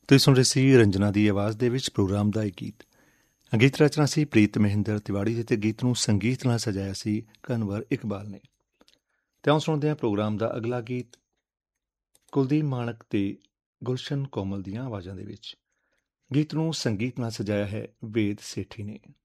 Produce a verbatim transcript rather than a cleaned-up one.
ਤੁਸੀਂ ਸੁਣ ਰਹੇ ਸੀ ਰੰਜਨਾ ਦੀ ਆਵਾਜ਼ ਦੇ ਵਿੱਚ ਪ੍ਰੋਗਰਾਮ ਦਾ ਇੱਕ ਗੀਤ। ਗੀਤ ਰਚਨਾ ਸੀ ਪ੍ਰੀਤ ਮਹਿੰਦਰ ਤਿਵਾੜੀ ਅਤੇ ਗੀਤ ਨੂੰ ਸੰਗੀਤ ਨਾਲ ਸਜਾਇਆ ਸੀ ਕਨਵਰ ਇਕਬਾਲ ਨੇ। ਤੇ ਆਓ ਸੁਣਦੇ ਹਾਂ ਪ੍ਰੋਗਰਾਮ ਦਾ ਅਗਲਾ ਗੀਤ ਕੁਲਦੀਪ ਮਾਣਕ ਤੇ ਗੁਲਸ਼ਨ ਕੋਮਲ ਦੀਆਂ ਆਵਾਜ਼ਾਂ ਦੇ ਵਿੱਚ। ਗੀਤ ਨੂੰ ਸੰਗੀਤ ਨਾਲ ਸਜਾਇਆ ਹੈ ਵੇਦ ਸੇਠੀ ਨੇ।